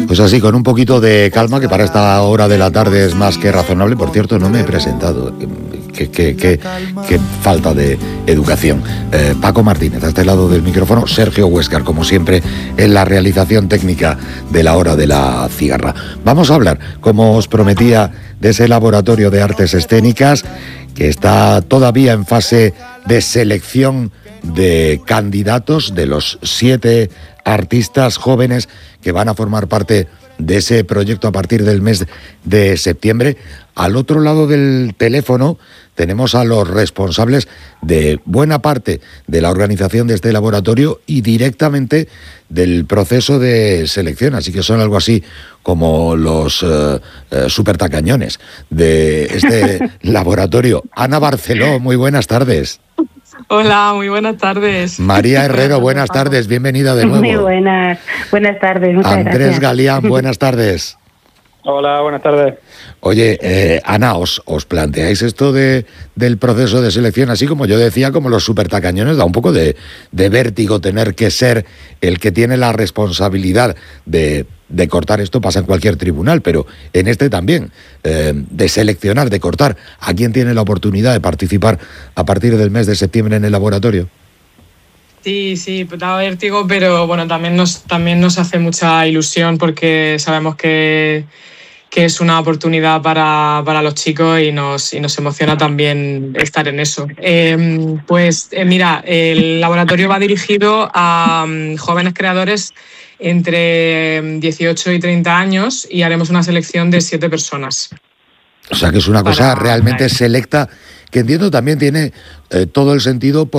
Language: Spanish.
Pues así, con un poquito de calma, que para esta hora de la tarde es más que razonable. Por cierto, no me he presentado. Qué falta de educación. Paco Martínez, a este lado del micrófono. Sergio Huéscar, como siempre, en la realización técnica de la hora de la cigarra. Vamos a hablar, como os prometía, de ese laboratorio de artes escénicas que está todavía en fase de selección de candidatos, de los 7 artistas jóvenes que van a formar parte de ese proyecto a partir del mes de septiembre. Al otro lado del teléfono tenemos a los responsables de buena parte de la organización de este laboratorio y directamente del proceso de selección, así que son algo así como los supertacañones de este laboratorio. Ana Barceló, muy buenas tardes. Hola, muy buenas tardes. María Herrero, buenas tardes, bienvenida de nuevo. Muy buenas tardes, muchas Andrés gracias. Galián, buenas tardes. Hola, buenas tardes. Oye, Ana, ¿os planteáis esto del proceso de selección? Así como yo decía, como los supertacañones, da un poco de vértigo tener que ser el que tiene la responsabilidad de cortar. Esto pasa en cualquier tribunal, pero en este también, de seleccionar, de cortar a quién tiene la oportunidad de participar a partir del mes de septiembre en el laboratorio. Sí, da vértigo, pero bueno, también nos hace mucha ilusión porque sabemos que es una oportunidad para los chicos y nos emociona también estar en eso. Mira, el laboratorio va dirigido a jóvenes creadores entre 18 y 30 años y haremos una selección de 7 personas. O sea que es una cosa realmente selecta, que entiendo también tiene todo el sentido